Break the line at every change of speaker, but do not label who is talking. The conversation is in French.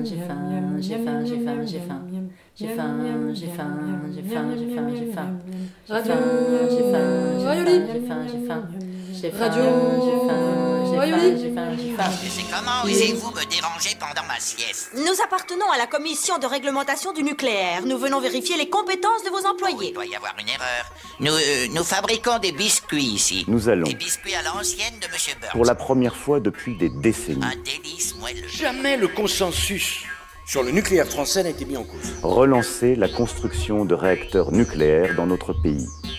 j'ai faim, j'ai faim, j'ai faim, j'ai faim. J'ai faim, j'ai faim, j'ai faim, j'ai faim, j'ai faim.
Radio
J'ai faim, j'ai
Rayoli.
faim, j'ai faim, j'ai faim. J'ai faim,
Radio
j'ai faim, j'ai
Rayoli.
faim, j'ai faim, j'ai faim.
Mais c'est comment osez-vous me déranger pendant ma sieste?
Nous appartenons à la commission de réglementation du nucléaire. Nous venons vérifier les compétences de vos
Oh, il
employés.
doit y avoir une erreur. Nous fabriquons des biscuits ici.
Nous allons,
Des biscuits à l'ancienne de Monsieur Burns.
pour la première fois depuis des décennies,
Un délice moelleux.
Jamais le consensus sur le nucléaire français n'a été mis en cause.
relancer la construction de réacteurs nucléaires dans notre pays.